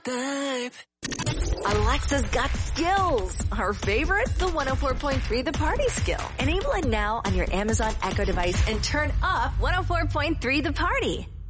Babe. Alexa's got skills. Her favorite? The 104.3 The Party skill. Enable it now on your Amazon Echo device and turn up 104.3 The Party.